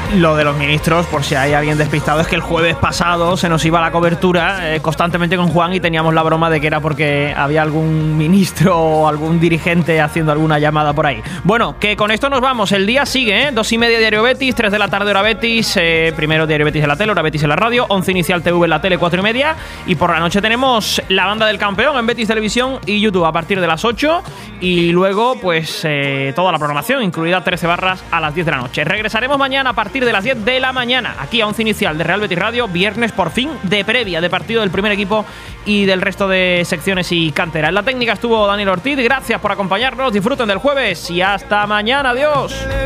Lo de los ministros, por si hay alguien despistado, es que el jueves pasado se nos iba la cobertura constantemente con Juan y teníamos la broma de que era porque había algún ministro o algún dirigente haciendo alguna llamada por ahí. Bueno, que con esto nos vamos. El día sigue, 2:30 Diario Betis, 3 de la tarde hora Betis, primero Diario Betis en la tele, hora Betis en la radio, 11 inicial TV en la tele, 4:30, y por la noche tenemos la banda del campeón en Betis Televisión y YouTube a partir de las 8, y luego pues toda la programación, incluida 13 barras a las 10 de la noche. Regresaremos mañana a partir de las 10 de la mañana, aquí a 11 inicial de Real Betis Radio, viernes por fin de previa de partido del primer equipo y del resto de secciones y cantera. En la técnica estuvo Daniel Ortiz, gracias por acompañarnos, disfruten del jueves y hasta mañana, adiós.